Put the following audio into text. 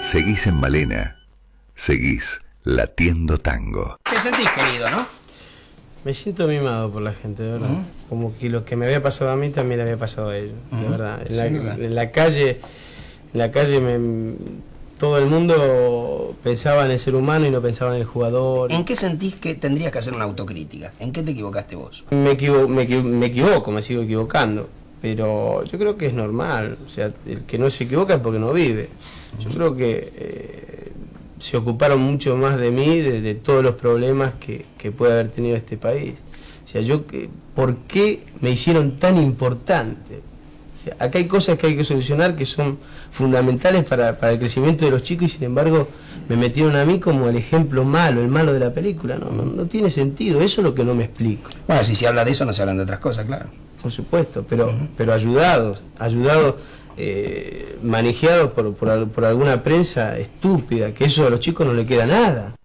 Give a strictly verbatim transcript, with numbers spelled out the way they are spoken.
Seguís en Malena. Seguís latiendo tango. Te sentís querido, ¿no? Me siento mimado por la gente, de verdad. Uh-huh. Como que lo que me había pasado a mí también le había pasado a ellos, uh-huh. de verdad. En la, en la calle, en la calle me, todo el mundo pensaba en el ser humano y no pensaba en el jugador. ¿En qué sentís que tendrías que hacer una autocrítica? ¿En qué te equivocaste vos? Me, equivo, me, me equivoco, me sigo equivocando. Pero yo creo que es normal. O sea, el que no se equivoca es porque no vive. Uh-huh. Yo creo que eh, se ocuparon mucho más de mí, de, de todos los problemas que, que puede haber tenido este país. O sea, yo, ¿por qué me hicieron tan importante? O sea, acá hay cosas que hay que solucionar que son fundamentales para, para el crecimiento de los chicos y sin embargo me metieron a mí como el ejemplo malo, el malo de la película. No, no, no tiene sentido, eso es lo que no me explico. Bueno, si se habla de eso no se hablan de otras cosas, claro. Por supuesto, pero, uh-huh. pero ayudados, ayudados, eh, manejados por, por, por alguna prensa estúpida, que eso a los chicos no le queda nada.